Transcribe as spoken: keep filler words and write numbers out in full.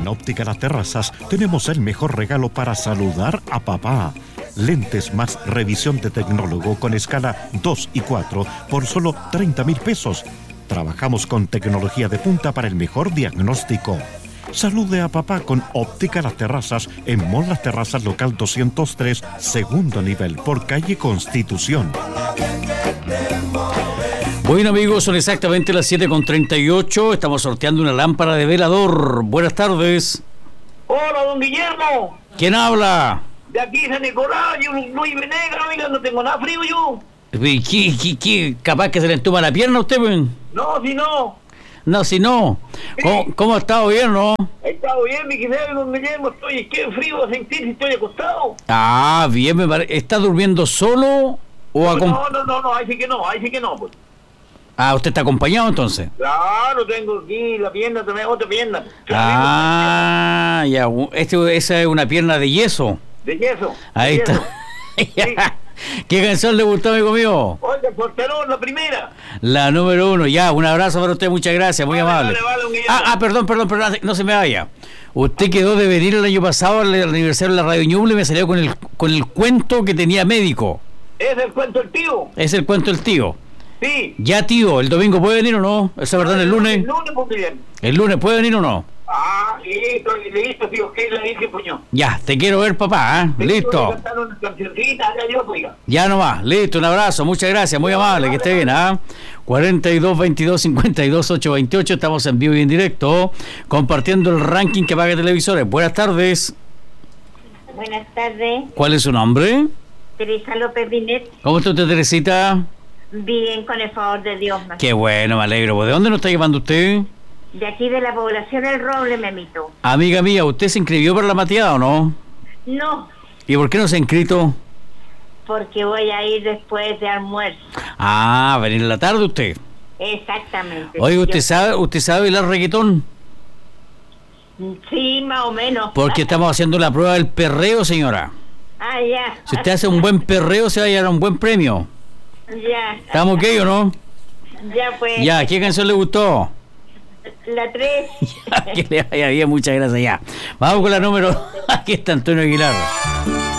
En Óptica Las Terrazas tenemos el mejor regalo para saludar a papá. Lentes más revisión de tecnólogo con escala dos y cuatro por solo treinta mil pesos. Trabajamos con tecnología de punta para el mejor diagnóstico. Salude a papá con Óptica Las Terrazas en Mall Las Terrazas, local doscientos tres, segundo nivel, por calle Constitución. Bueno, amigos, son exactamente las siete con treinta y ocho. Estamos sorteando una lámpara de velador. Buenas tardes. Hola, don Guillermo. ¿Quién habla? De aquí, San Nicolás, yo Luis Venegas, oiga, no tengo nada frío yo. ¿Qué, qué, qué? ¿Capaz que se le entuma la pierna a usted? Ben? No, si no. No, si no. Sí. ¿Cómo, ¿Cómo ha estado bien, no? He estado bien, mi querido don Guillermo, estoy, es que frío a sentir si estoy acostado. Ah, bien, me parece. ¿Está durmiendo solo o acompañado? No, no, no, no, ahí sí que no, ahí sí que no, pues. Ah, ¿usted está acompañado entonces? Claro, tengo aquí la pierna, también otra pierna. Ah, ya, este, esa es una pierna de yeso. De yeso. Ahí de está. Yeso. ¿Qué canción le gustó, amigo mío? Oiga, porterón, la primera. La número uno, ya, un abrazo para usted, muchas gracias, muy Vale, amable. vale, vale, un guillermo. ah, ah, perdón, perdón, perdón, no se me vaya. Usted quedó de venir el año pasado al aniversario de la Radio Ñuble y me salió con el, con el cuento que tenía médico. ¿Es el cuento del tío? Es el cuento del tío. Sí. Ya, tío, ¿el domingo puede venir o no? ¿Esa verdad el lunes? El lunes, pues, Guillermo. ¿El lunes puede venir o no? Ah, listo, listo, tío, que le dije, puño. Ya, te quiero ver, papá, ¿eh? Listo. Una cancioncita, ya yo, oiga. Ya nomás, listo, un abrazo, muchas gracias, muy amable, que esté bien, ¿ah? cuarenta y dos, veintidós, cincuenta y dos, ochocientos veintiocho, estamos en vivo y en directo, compartiendo el ranking que paga televisores. Buenas tardes. Buenas tardes. ¿Cuál es su nombre? Teresa López Binet. ¿Cómo está usted, Teresita? Bien, con el favor de Dios. Más. Qué bueno, me alegro. ¿De dónde nos está llamando usted? De aquí de la población del Roble, me emito. Amiga mía, ¿usted se inscribió para la mateada o no? No. ¿Y por qué no se ha inscrito? Porque voy a ir después de almuerzo. Ah, venir en la tarde usted. Exactamente. Oye, ¿usted Yo... sabe, usted sabe bailar reggaetón? Sí, más o menos. Porque estamos haciendo la prueba del perreo, señora. Ah, ya. Si usted hace un buen perreo, se va a llevar un buen premio. Ya. ¿Estamos ok o no? Ya, pues. Ya, ¿qué canción le gustó? La tres. Ya, que le vaya bien, muchas gracias, ya. Vamos con la número... Aquí está Antonio Aguilar.